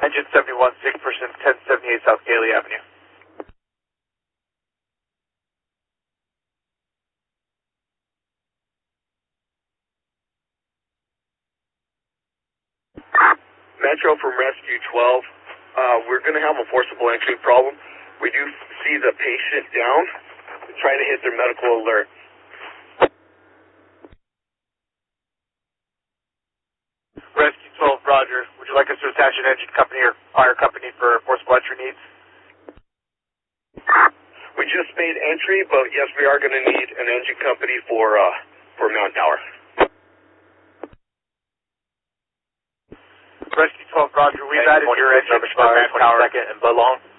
Engine 71, 6 person, 1078 South Gailey Avenue. Metro from Rescue 12. We're going to have a forcible entry problem. We do see the patient down, trying to hit their medical alert. Rescue 12, Roger. Would you like us to attach an engine company or fire company for forcible entry needs? We just made entry, but yes, we are going to need an engine company for Mountain Tower. Rescue 12, Roger. We've added your engine for Mountain Tower. And Budlong.